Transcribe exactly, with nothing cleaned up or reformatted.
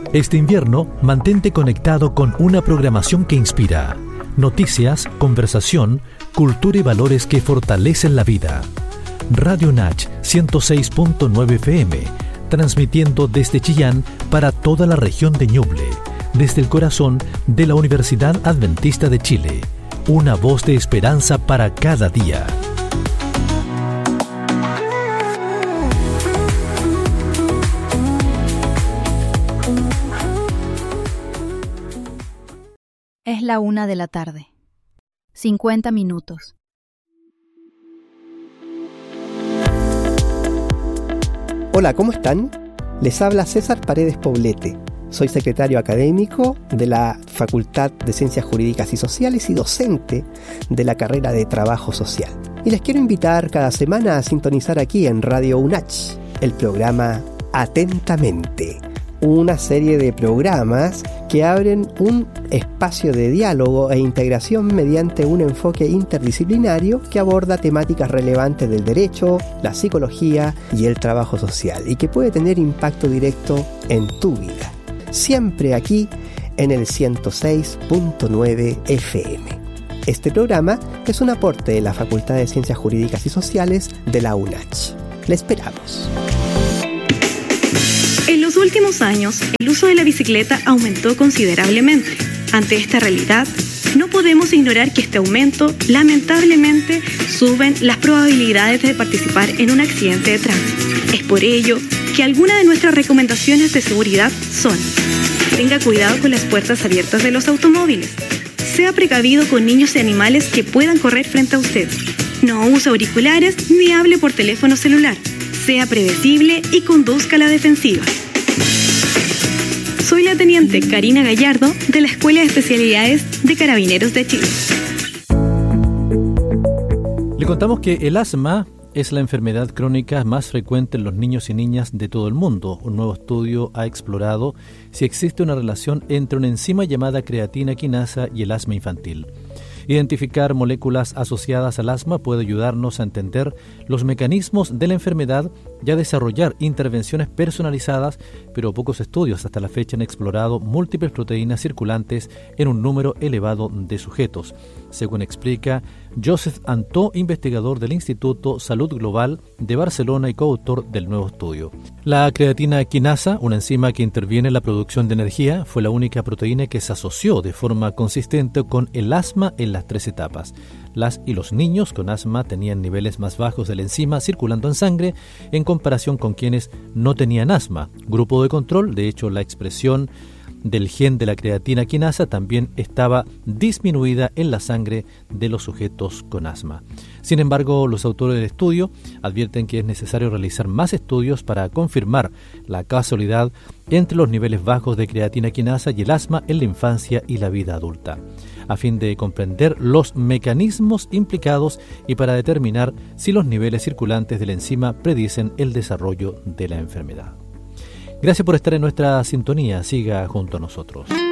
Este invierno, mantente conectado con una programación que inspira. Noticias, conversación, cultura y valores que fortalecen la vida. Radio Nach ciento seis punto nueve F M, transmitiendo desde Chillán para toda la región de Ñuble, desde el corazón de la Universidad Adventista de Chile. Una voz de esperanza para cada día. Es la una de la tarde. cincuenta minutos. Hola, ¿cómo están? Les habla César Paredes Poblete. Soy secretario académico de la Facultad de Ciencias Jurídicas y Sociales y docente de la carrera de Trabajo Social. Y les quiero invitar cada semana a sintonizar aquí en Radio UNACH, el programa Atentamente. Una serie de programas que abren un espacio de diálogo e integración mediante un enfoque interdisciplinario que aborda temáticas relevantes del derecho, la psicología y el trabajo social y que puede tener impacto directo en tu vida. Siempre aquí en el ciento seis punto nueve F M. Este programa es un aporte de la Facultad de Ciencias Jurídicas y Sociales de la UNACH. Le esperamos. En los últimos años, el uso de la bicicleta aumentó considerablemente. Ante esta realidad, no podemos ignorar que este aumento, lamentablemente, suben las probabilidades de participar en un accidente de tránsito. Es por ello que algunas de nuestras recomendaciones de seguridad son: tenga cuidado con las puertas abiertas de los automóviles. Sea precavido con niños y animales que puedan correr frente a usted. No use auriculares ni hable por teléfono celular. Sea previsible y conduzca a la defensiva. Soy la teniente Karina Gallardo de la Escuela de Especialidades de Carabineros de Chile. Le contamos que el asma es la enfermedad crónica más frecuente en los niños y niñas de todo el mundo. Un nuevo estudio ha explorado si existe una relación entre una enzima llamada creatina quinasa y el asma infantil. Identificar moléculas asociadas al asma puede ayudarnos a entender los mecanismos de la enfermedad y a desarrollar intervenciones personalizadas, pero pocos estudios hasta la fecha han explorado múltiples proteínas circulantes en un número elevado de sujetos, según explica Joseph Antó, investigador del Instituto Salud Global de Barcelona y coautor del nuevo estudio. La creatina quinasa, una enzima que interviene en la producción de energía, fue la única proteína que se asoció de forma consistente con el asma en las tres etapas. Las y los niños con asma tenían niveles más bajos de la enzima circulando en sangre en comparación con quienes no tenían asma. Grupo de control, de hecho, la expresión del gen de la creatina quinasa también estaba disminuida en la sangre de los sujetos con asma. Sin embargo, los autores del estudio advierten que es necesario realizar más estudios para confirmar la causalidad entre los niveles bajos de creatina quinasa y el asma en la infancia y la vida adulta, a fin de comprender los mecanismos implicados y para determinar si los niveles circulantes de la enzima predicen el desarrollo de la enfermedad. Gracias por estar en nuestra sintonía. Siga junto a nosotros.